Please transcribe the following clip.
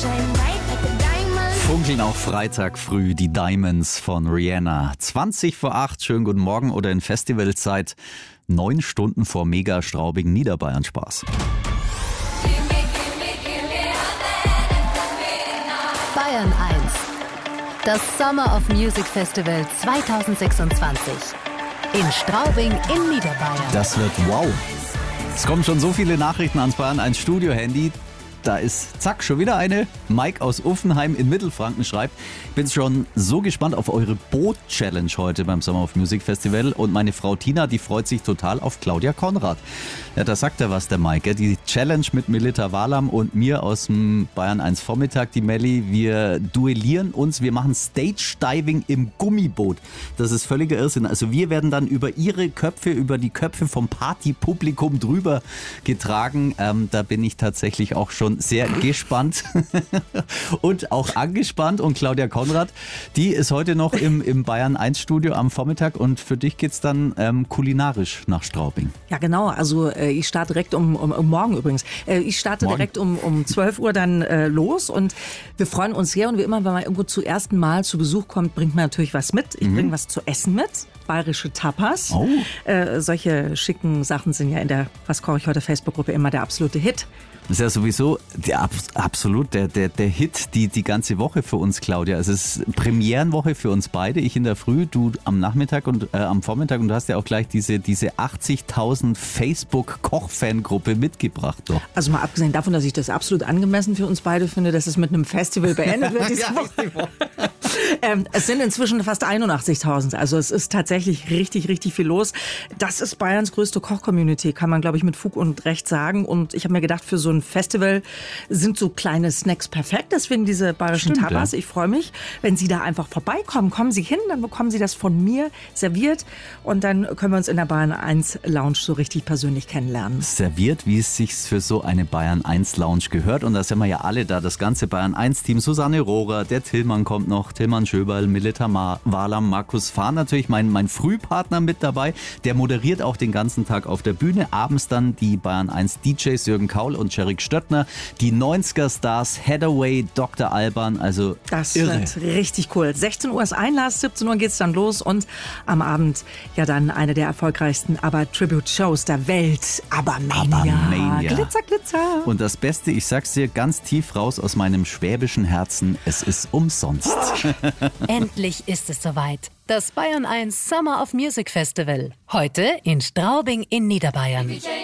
Funkeln auch Freitag früh die Diamonds von Rihanna. 20:08, schönen guten Morgen oder in Festivalzeit 9 Stunden vor mega straubigen Niederbayern Spaß. Bayern 1. Das Summer of Music Festival 2026. In Straubing in Niederbayern. Das wird wow. Es kommen schon so viele Nachrichten ans Bayern 1 Studio-Handy. Da ist, zack, schon wieder eine. Mike aus Uffenheim in Mittelfranken schreibt, ich bin schon so gespannt auf eure Boot-Challenge heute beim Summer of Music Festival. Und meine Frau Tina, die freut sich total auf Claudia Konrad. Ja, da sagt er was, der Mike. Die Challenge mit Melita Walam und mir aus dem Bayern 1 Vormittag, die Melli. Wir duellieren uns, wir machen Stage-Diving im Gummiboot. Das ist völliger Irrsinn. Also wir werden dann über ihre Köpfe, über die Köpfe vom Partypublikum drüber getragen. Da bin ich tatsächlich auch schon sehr gespannt und auch angespannt. Und Claudia Konrad, die ist heute noch im Bayern 1 Studio am Vormittag und für dich geht's dann kulinarisch nach Straubing. Ja genau, also ich starte direkt morgen übrigens. Ich starte morgen direkt um 12 Uhr dann los und wir freuen uns sehr und wie immer, wenn man irgendwo zum ersten Mal zu Besuch kommt, bringt man natürlich was mit. Ich bringe was zu essen mit. Bayerische Tapas. Oh. Solche schicken Sachen sind ja in der Was koche ich heute Facebook-Gruppe immer der absolute Hit. Das ist ja sowieso absolut der Hit die ganze Woche für uns, Claudia. Es ist Premierenwoche für uns beide. Ich in der Früh, du am Nachmittag und am Vormittag. Und du hast ja auch gleich diese 80.000 Facebook-Koch-Fangruppe mitgebracht. Doch. Also mal abgesehen davon, dass ich das absolut angemessen für uns beide finde, dass es mit einem Festival beendet wird diese Woche. Es sind inzwischen fast 81.000. Also es ist tatsächlich richtig, richtig viel los. Das ist Bayerns größte Koch-Community, kann man, glaube ich, mit Fug und Recht sagen. Und ich habe mir gedacht, für so ein Festival sind so kleine Snacks perfekt. Deswegen diese bayerischen Tapas. Ja. Ich freue mich, wenn Sie da einfach vorbeikommen. Kommen Sie hin, dann bekommen Sie das von mir serviert. Und dann können wir uns in der Bayern 1 Lounge so richtig persönlich kennenlernen. Serviert, wie es sich für so eine Bayern 1 Lounge gehört. Und da sind wir ja alle da, das ganze Bayern 1 Team. Susanne Rohrer, der Tillmann kommt noch, Tillmann Schöberl, Melita Walam, Markus Fahn natürlich, mein Frühpartner mit dabei. Der moderiert auch den ganzen Tag auf der Bühne. Abends dann die Bayern 1 DJs Jürgen Kaul und Erik Stöttner, die 90er-Stars Hathaway, Dr. Alban, also das irre. Wird richtig cool. 16 Uhr ist Einlass, 17 Uhr geht's dann los und am Abend ja dann eine der erfolgreichsten ABBA-Tribute-Shows der Welt, ABBA-Mania. Glitzer, Glitzer. Und das Beste, ich sag's dir ganz tief raus aus meinem schwäbischen Herzen, es ist umsonst. Endlich ist es soweit. Das Bayern 1 Summer of Music Festival. Heute in Straubing in Niederbayern.